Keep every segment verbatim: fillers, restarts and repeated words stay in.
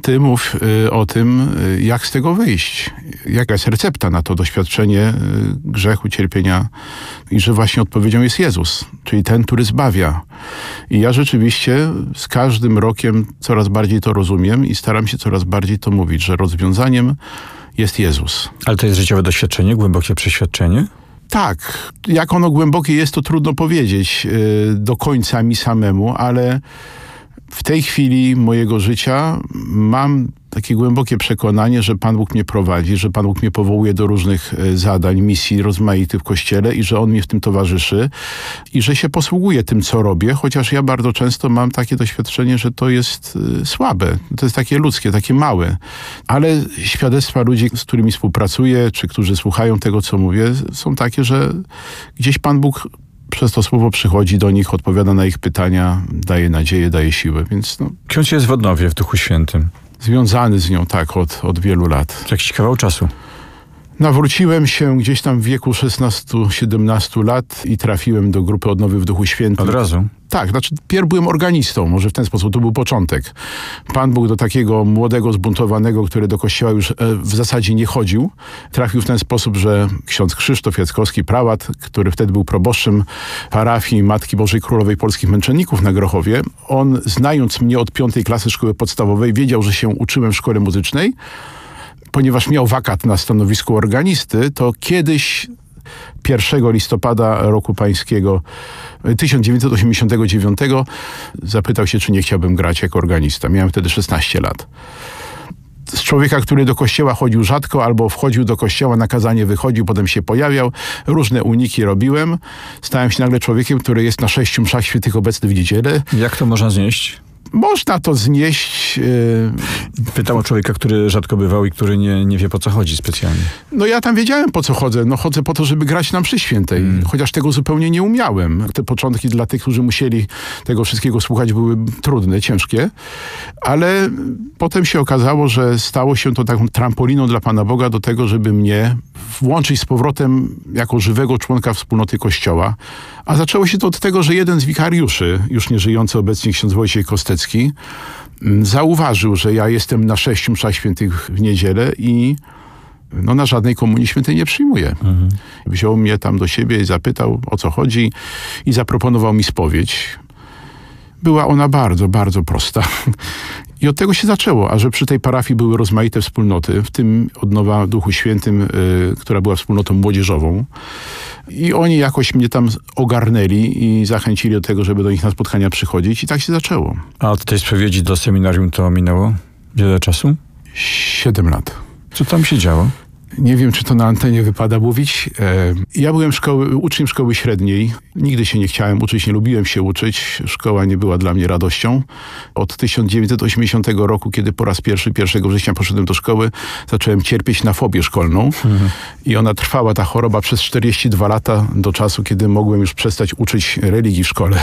ty mów y, o tym, y, jak z tego wyjść. Jaka jest recepta na to doświadczenie y, grzechu, cierpienia i że właśnie odpowiedzią jest Jezus, czyli ten, który zbawia. I ja rzeczywiście z każdym rokiem coraz bardziej to rozumiem i staram się coraz bardziej to mówić, że rozwiązaniem jest Jezus. Ale to jest życiowe doświadczenie, głębokie przeświadczenie? Tak. Jak ono głębokie jest, to trudno powiedzieć y, do końca mi samemu, ale w tej chwili mojego życia mam takie głębokie przekonanie, że Pan Bóg mnie prowadzi, że Pan Bóg mnie powołuje do różnych zadań, misji rozmaitych w Kościele i że On mi w tym towarzyszy i że się posługuje tym, co robię, chociaż ja bardzo często mam takie doświadczenie, że to jest słabe, to jest takie ludzkie, takie małe. Ale świadectwa ludzi, z którymi współpracuję, czy którzy słuchają tego, co mówię, są takie, że gdzieś Pan Bóg przez to słowo przychodzi do nich, odpowiada na ich pytania, daje nadzieję, daje siłę, więc no. Ksiądz jest w odnowie w Duchu Świętym. Związany z nią, tak, od, od wielu lat. Jakiś kawał czasu. Nawróciłem się gdzieś tam w wieku szesnastu siedemnastu lat i trafiłem do grupy Odnowy w Duchu Świętym. Od razu? Tak, znaczy pierw byłem organistą, może w ten sposób, to był początek. Pan Bóg do takiego młodego, zbuntowanego, który do kościoła już w zasadzie nie chodził, trafił w ten sposób, że ksiądz Krzysztof Jackowski, prałat, który wtedy był proboszczem parafii Matki Bożej Królowej Polskich Męczenników na Grochowie, on, znając mnie od piątej klasy szkoły podstawowej, wiedział, że się uczyłem w szkole muzycznej, ponieważ miał wakat na stanowisku organisty, to kiedyś pierwszego listopada roku pańskiego tysiąc dziewięćset osiemdziesiątego dziewiątego zapytał się, czy nie chciałbym grać jako organista. Miałem wtedy szesnaście lat. Z człowieka, który do kościoła chodził rzadko, albo wchodził do kościoła, na kazanie wychodził, potem się pojawiał. Różne uniki robiłem. Stałem się nagle człowiekiem, który jest na sześciu mszach świętych obecny w niedzielę. Jak to można znieść? Można to znieść. Yy... Pytam o człowieka, który rzadko bywał i który nie, nie wie, po co chodzi specjalnie. No ja tam wiedziałem, po co chodzę. No chodzę po to, żeby grać na mszy świętej. Mm. Chociaż tego zupełnie nie umiałem. Te początki dla tych, którzy musieli tego wszystkiego słuchać, były trudne, ciężkie. Ale potem się okazało, że stało się to taką trampoliną dla Pana Boga do tego, żeby mnie włączyć z powrotem jako żywego członka wspólnoty Kościoła. A zaczęło się to od tego, że jeden z wikariuszy, już nie żyjący obecnie ksiądz Wojciech Kostecki, zauważył, że ja jestem na sześciu mszach świętych w niedzielę i no, na żadnej komunii świętej nie przyjmuję. Mhm. Wziął mnie tam do siebie i zapytał, o co chodzi, i zaproponował mi spowiedź. Była ona bardzo, bardzo prosta. I od tego się zaczęło, a że przy tej parafii były rozmaite wspólnoty, w tym Odnowa w Duchu Świętym, y, która była wspólnotą młodzieżową. I oni jakoś mnie tam ogarnęli i zachęcili do tego, żeby do nich na spotkania przychodzić, i tak się zaczęło. A od tej spowiedzi do seminarium to minęło wiele czasu? Siedem lat. Co tam się działo? Nie wiem, czy to na antenie wypada mówić. Ja byłem szkoły, uczniem szkoły średniej. Nigdy się nie chciałem uczyć, nie lubiłem się uczyć. Szkoła nie była dla mnie radością. Od tysiąc dziewięćset osiemdziesiątego roku, kiedy po raz pierwszy, pierwszego września poszedłem do szkoły, zacząłem cierpieć na fobię szkolną. Mhm. I ona trwała, ta choroba, przez czterdzieści dwa lata, do czasu, kiedy mogłem już przestać uczyć religii w szkole.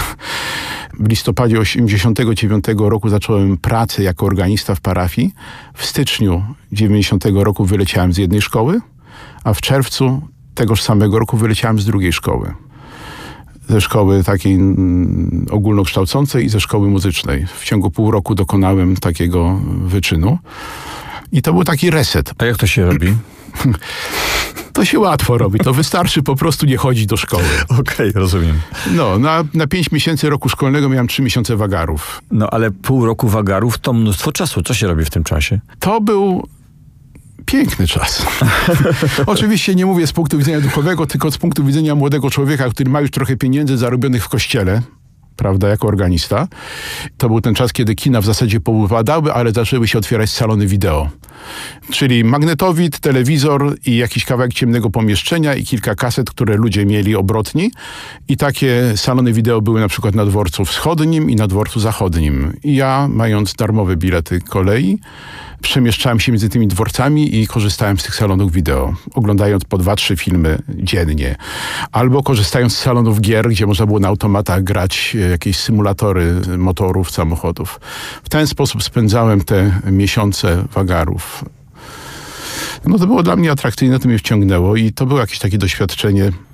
W listopadzie osiemdziesiątego dziewiątego roku zacząłem pracę jako organista w parafii. W styczniu dziewięćdziesiątego roku wyleciałem z jednej szkoły, a w czerwcu tegoż samego roku wyleciałem z drugiej szkoły. Ze szkoły takiej mm, ogólnokształcącej i ze szkoły muzycznej. W ciągu pół roku dokonałem takiego wyczynu. I to był taki reset. A jak to się robi? To się łatwo robi. To wystarczy po prostu nie chodzić do szkoły. Okej, okay, rozumiem. No, na, na pięć miesięcy roku szkolnego miałem trzy miesiące wagarów. No, ale pół roku wagarów to mnóstwo czasu. Co się robi w tym czasie? To był piękny czas. Oczywiście nie mówię z punktu widzenia duchowego, tylko z punktu widzenia młodego człowieka, który ma już trochę pieniędzy zarobionych w kościele, prawda, jako organista. To był ten czas, kiedy kina w zasadzie poupadały, ale zaczęły się otwierać salony wideo. Czyli magnetowid, telewizor i jakiś kawałek ciemnego pomieszczenia i kilka kaset, które ludzie mieli obrotni. I takie salony wideo były na przykład na dworcu wschodnim i na dworcu zachodnim. I ja, mając darmowe bilety kolei, przemieszczałem się między tymi dworcami i korzystałem z tych salonów wideo, oglądając po dwa, trzy filmy dziennie. Albo korzystając z salonów gier, gdzie można było na automatach grać jakieś symulatory motorów, samochodów. W ten sposób spędzałem te miesiące wagarów. No to było dla mnie atrakcyjne, to mnie wciągnęło i to było jakieś takie doświadczenie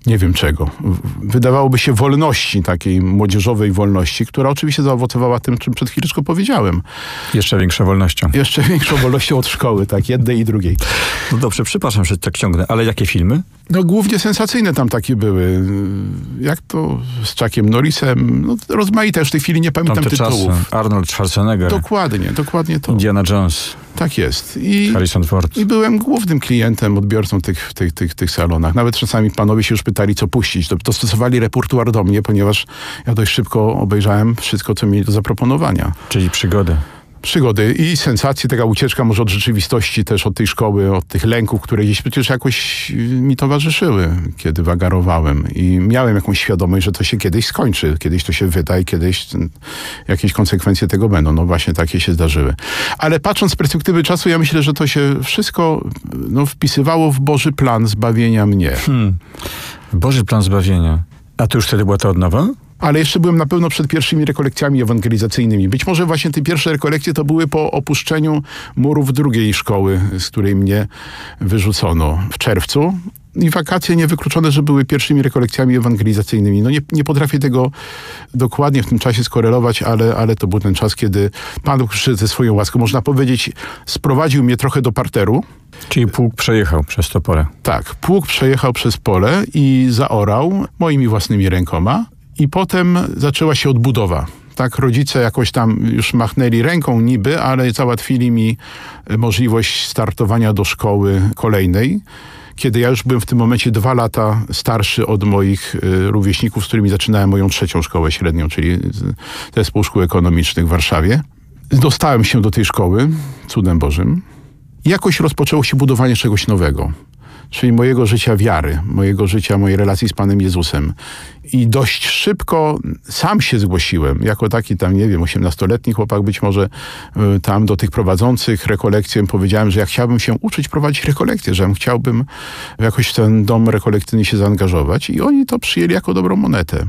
Nie wiem czego. Wydawałoby się wolności, takiej młodzieżowej wolności, która oczywiście zaowocowała tym, czym przed chwileczką powiedziałem. Jeszcze większą wolnością. Jeszcze większą wolnością od szkoły, tak, jednej i drugiej. No dobrze, przepraszam, że tak ciągnę, ale jakie filmy? No głównie sensacyjne tam takie były. Jak to z Chuckiem Norrisem, no rozmaite, już w tej chwili nie pamiętam Tamte tytułów. czasy. Arnold Schwarzenegger. Dokładnie, dokładnie to. Indiana Jones. Tak jest. I, Harrison Ford. I byłem głównym klientem, odbiorcą tych, tych, tych, tych salonach. Nawet czasami panowie się już pytali, co puścić. To, to stosowali repertuar do mnie, ponieważ ja dość szybko obejrzałem wszystko, co mieli do zaproponowania. Czyli przygody. Przygody i sensacje, taka ucieczka może od rzeczywistości, też od tej szkoły, od tych lęków, które gdzieś przecież jakoś mi towarzyszyły, kiedy wagarowałem. I miałem jakąś świadomość, że to się kiedyś skończy, kiedyś to się wyda i kiedyś jakieś konsekwencje tego będą. No właśnie takie się zdarzyły. Ale patrząc z perspektywy czasu, ja myślę, że to się wszystko no, wpisywało w Boży plan zbawienia mnie. Hmm. Boży plan zbawienia. A to już wtedy była ta odnowa? Ale jeszcze byłem na pewno przed pierwszymi rekolekcjami ewangelizacyjnymi. Być może właśnie te pierwsze rekolekcje to były po opuszczeniu murów drugiej szkoły, z której mnie wyrzucono w czerwcu. I wakacje niewykluczone, że były pierwszymi rekolekcjami ewangelizacyjnymi. No nie, nie potrafię tego dokładnie w tym czasie skorelować, ale, ale to był ten czas, kiedy Pan Bóg przyszedł ze swoją łaską. Można powiedzieć, sprowadził mnie trochę do parteru. Czyli pług przejechał przez to pole. Tak, pług przejechał przez pole i zaorał moimi własnymi rękoma. I potem zaczęła się odbudowa. Tak, rodzice jakoś tam już machnęli ręką niby, ale załatwili mi możliwość startowania do szkoły kolejnej, kiedy ja już byłem w tym momencie dwa lata starszy od moich rówieśników, z którymi zaczynałem moją trzecią szkołę średnią, czyli Zespół Szkół Ekonomicznych w Warszawie. Dostałem się do tej szkoły, cudem Bożym. I jakoś rozpoczęło się budowanie czegoś nowego. Czyli mojego życia wiary, mojego życia, mojej relacji z Panem Jezusem. I dość szybko sam się zgłosiłem, jako taki tam, nie wiem, osiemnastoletni chłopak być może, tam do tych prowadzących rekolekcje powiedziałem, że ja chciałbym się uczyć prowadzić rekolekcje, że ja chciałbym jakoś w ten dom rekolekcyjny się zaangażować i oni to przyjęli jako dobrą monetę.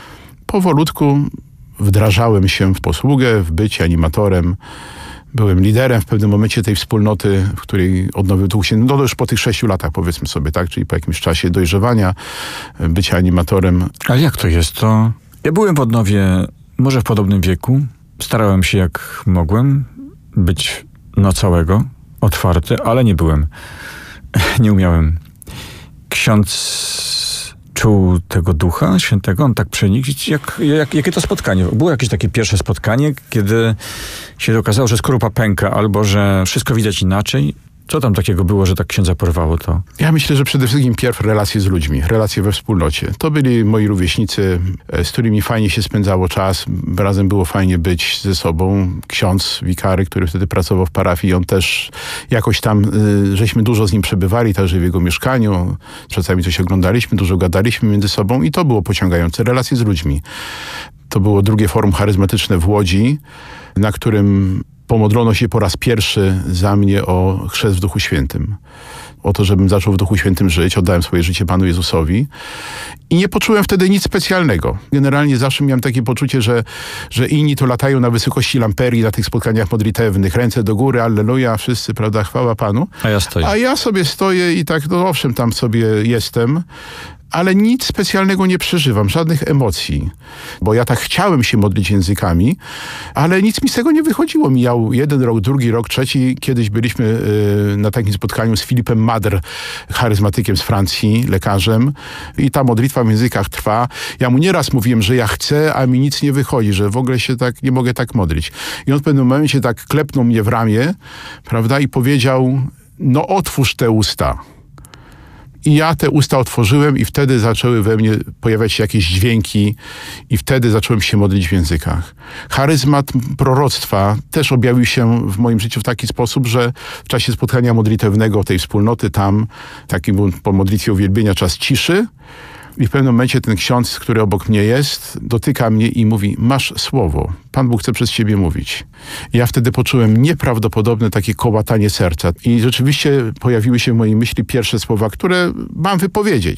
Powolutku wdrażałem się w posługę, w bycie animatorem. Byłem liderem w pewnym momencie tej wspólnoty, w której odnowił duch się, no już po tych sześciu latach powiedzmy sobie, tak, czyli po jakimś czasie dojrzewania, bycia animatorem. Ale jak to jest? To ja byłem w odnowie może w podobnym wieku. Starałem się jak mogłem być na całego otwarty, ale nie byłem. Nie umiałem. Ksiądz czuł tego Ducha Świętego, on tak przenikł. Jak, jak, jakie to spotkanie? Było jakieś takie pierwsze spotkanie, kiedy się okazało, że skorupa pęka, albo że wszystko widać inaczej. Co tam takiego było, że tak księdza porwało to? Ja myślę, że przede wszystkim pierw relacje z ludźmi, relacje we wspólnocie. To byli moi rówieśnicy, z którymi fajnie się spędzało czas, razem było fajnie być ze sobą. Ksiądz wikary, który wtedy pracował w parafii, on też jakoś tam, żeśmy dużo z nim przebywali, także w jego mieszkaniu, czasami coś oglądaliśmy, dużo gadaliśmy między sobą i to było pociągające, relacje z ludźmi. To było drugie forum charyzmatyczne w Łodzi, na którym pomodlono się po raz pierwszy za mnie o chrzest w Duchu Świętym. O to, żebym zaczął w Duchu Świętym żyć. Oddałem swoje życie Panu Jezusowi. I nie poczułem wtedy nic specjalnego. Generalnie zawsze miałem takie poczucie, że, że inni to latają na wysokości lamperii na tych spotkaniach modlitewnych. Ręce do góry, alleluja, wszyscy, prawda, chwała Panu. A ja stoję. A ja sobie stoję i tak, no owszem, tam sobie jestem, ale nic specjalnego nie przeżywam, żadnych emocji. Bo ja tak chciałem się modlić językami, ale nic mi z tego nie wychodziło. Mijał jeden rok, drugi rok, trzeci. Kiedyś byliśmy y, na takim spotkaniu z Filipem Madr, charyzmatykiem z Francji, lekarzem. I ta modlitwa w językach trwa. Ja mu nieraz mówiłem, że ja chcę, a mi nic nie wychodzi, że w ogóle się tak nie mogę tak modlić. I on w pewnym momencie tak klepnął mnie w ramię, prawda, i powiedział, no otwórz te usta. I ja te usta otworzyłem i wtedy zaczęły we mnie pojawiać się jakieś dźwięki i wtedy zacząłem się modlić w językach. Charyzmat proroctwa też objawił się w moim życiu w taki sposób, że w czasie spotkania modlitewnego tej wspólnoty tam, taki był po modlitwie uwielbienia czas ciszy, i w pewnym momencie ten ksiądz, który obok mnie jest, dotyka mnie i mówi, masz słowo, Pan Bóg chce przez ciebie mówić. I ja wtedy poczułem nieprawdopodobne takie kołatanie serca. I rzeczywiście pojawiły się w mojej myśli pierwsze słowa, które mam wypowiedzieć.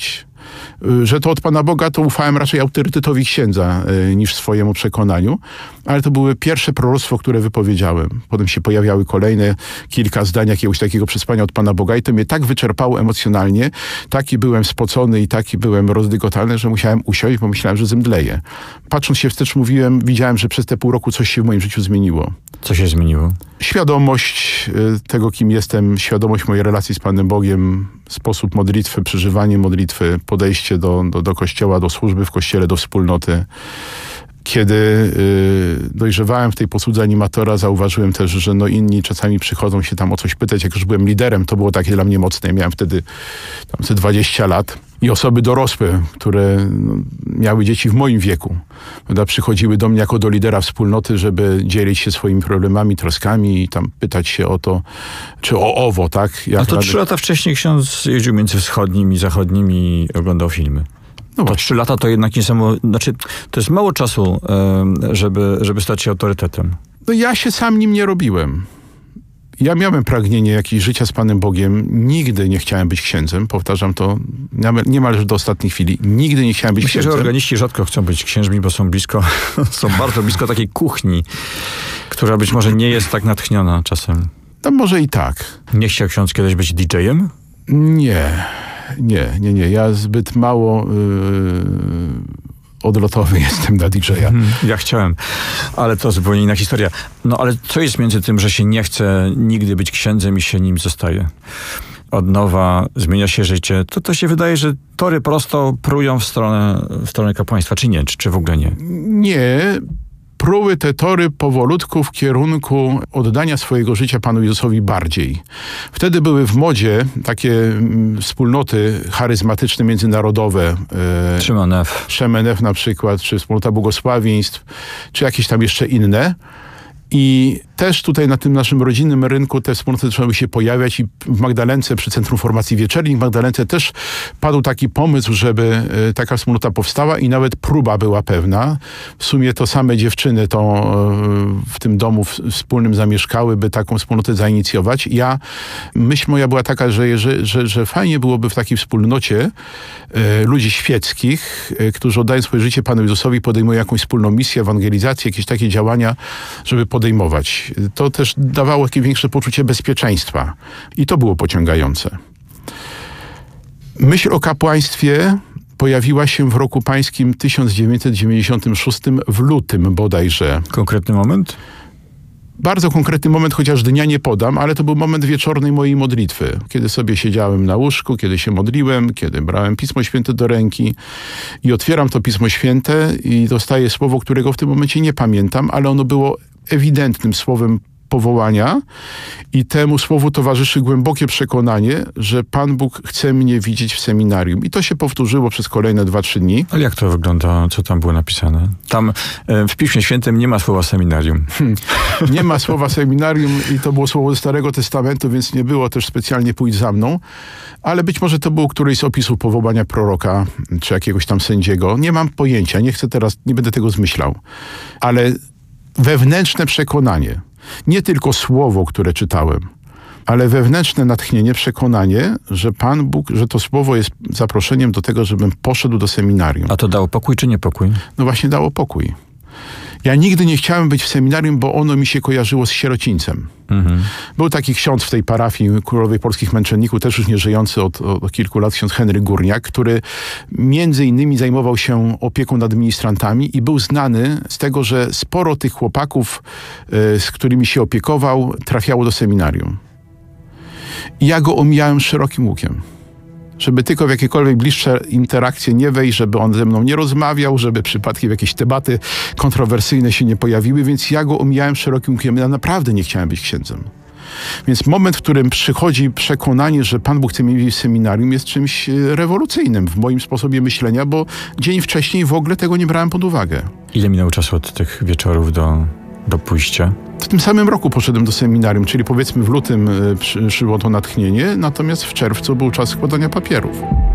Że to od Pana Boga, to ufałem raczej autorytetowi księdza niż swojemu przekonaniu, ale to były pierwsze proroctwo, które wypowiedziałem. Potem się pojawiały kolejne kilka zdań jakiegoś takiego przesłania od Pana Boga i to mnie tak wyczerpało emocjonalnie, taki byłem spocony i taki byłem rozdygotany, że musiałem usiąść, bo myślałem, że zemdleję. Patrząc się wstecz, mówiłem, widziałem, że przez te pół roku coś się w moim życiu zmieniło. Co się zmieniło? Świadomość tego, kim jestem, świadomość mojej relacji z Panem Bogiem, sposób modlitwy, przeżywanie modlitwy, podejście do, do, do kościoła, do służby w kościele, do wspólnoty. Kiedy y, dojrzewałem w tej posłudze animatora, zauważyłem też, że no inni czasami przychodzą się tam o coś pytać. Jak już byłem liderem, to było takie dla mnie mocne. Ja miałem wtedy tam ze dwadzieścia lat i osoby dorosłe, które no, miały dzieci w moim wieku, prawda, przychodziły do mnie jako do lidera wspólnoty, żeby dzielić się swoimi problemami, troskami i tam pytać się o to, czy o owo, tak? Jak A to rady... trzy lata wcześniej ksiądz jeździł między wschodnim i zachodnim i oglądał filmy. No to trzy lata to jednak nie samo, znaczy to jest mało czasu, żeby, żeby stać się autorytetem. No ja się sam nim nie robiłem. Ja miałem pragnienie jakiegoś życia z Panem Bogiem. Nigdy nie chciałem być księdzem. Powtarzam to niemalże do ostatniej chwili. Nigdy nie chciałem być Myślę, księdzem. Myślę, że organiści rzadko chcą być księżmi, bo są blisko, są bardzo blisko takiej kuchni, która być może nie jest tak natchniona czasem. No może i tak. Nie chciał ksiądz kiedyś być didżejem? Nie. Nie, nie, nie. Ja zbyt mało yy, odlotowy jestem na didżeja. Hmm, ja chciałem, ale to zupełnie inna historia. No ale co jest między tym, że się nie chce nigdy być księdzem i się nim zostaje? Od nowa zmienia się życie. To to się wydaje, że tory prosto prują w stronę, w stronę kapłaństwa, czy nie? Czy, czy w ogóle nie? Nie. Pruły te tory powolutku w kierunku oddania swojego życia Panu Jezusowi bardziej. Wtedy były w modzie takie mm, wspólnoty charyzmatyczne, międzynarodowe. E, Szymanef. Szymanef na przykład, czy Wspólnota Błogosławieństw, czy jakieś tam jeszcze inne. I też tutaj na tym naszym rodzinnym rynku te wspólnoty zaczęły się pojawiać i w Magdalence, przy Centrum Formacji Wieczerni w Magdalence też padł taki pomysł, żeby taka wspólnota powstała i nawet próba była pewna. W sumie to same dziewczyny to w tym domu wspólnym zamieszkały, by taką wspólnotę zainicjować. Ja, myśl moja była taka, że, że, że, że fajnie byłoby w takiej wspólnocie e, ludzi świeckich, e, którzy oddają swoje życie Panu Jezusowi, podejmują jakąś wspólną misję, ewangelizację, jakieś takie działania, żeby podejmować. To też dawało jakieś większe poczucie bezpieczeństwa. I to było pociągające. Myśl o kapłaństwie pojawiła się w roku pańskim tysiąc dziewięćset dziewięćdziesiątym szóstym w lutym bodajże. Konkretny moment? Bardzo konkretny moment, chociaż dnia nie podam, ale to był moment wieczornej mojej modlitwy. Kiedy sobie siedziałem na łóżku, kiedy się modliłem, kiedy brałem Pismo Święte do ręki i otwieram to Pismo Święte i dostaję słowo, którego w tym momencie nie pamiętam, ale ono było ewidentnym słowem powołania i temu słowu towarzyszy głębokie przekonanie, że Pan Bóg chce mnie widzieć w seminarium. I to się powtórzyło przez kolejne dwa, trzy dni. Ale jak to wygląda? Co tam było napisane? Tam e, w Piśmie Świętym nie ma słowa seminarium. Hmm. Nie ma słowa seminarium i to było słowo ze Starego Testamentu, więc nie było też specjalnie pójdź za mną. Ale być może to był któryś z opisów powołania proroka, czy jakiegoś tam sędziego. Nie mam pojęcia, nie chcę teraz, nie będę tego zmyślał. Ale wewnętrzne przekonanie, nie tylko słowo, które czytałem, ale wewnętrzne natchnienie, przekonanie, że Pan Bóg, że to słowo jest zaproszeniem do tego, żebym poszedł do seminarium. A to dało pokój czy nie pokój? No właśnie dało pokój. Ja nigdy nie chciałem być w seminarium, bo ono mi się kojarzyło z sierocińcem. Mhm. Był taki ksiądz w tej parafii Królowej Polskich Męczenników, też już nie żyjący od, od kilku lat, ksiądz Henryk Górniak, który między innymi zajmował się opieką nad ministrantami i był znany z tego, że sporo tych chłopaków, y, z którymi się opiekował, trafiało do seminarium. I ja go omijałem szerokim łukiem. Żeby tylko w jakiekolwiek bliższe interakcje nie wejść, żeby on ze mną nie rozmawiał, żeby przypadkiem jakieś debaty kontrowersyjne się nie pojawiły, więc ja go omijałem szerokim łukiem. Ja naprawdę nie chciałem być księdzem. Więc moment, w którym przychodzi przekonanie, że Pan Bóg chce mnie widzieć w seminarium, jest czymś rewolucyjnym w moim sposobie myślenia, bo dzień wcześniej w ogóle tego nie brałem pod uwagę. Ile minęło czasu od tych wieczorów do, do pójścia? W tym samym roku poszedłem do seminarium, czyli powiedzmy w lutym przyszło to natchnienie, natomiast w czerwcu był czas składania papierów.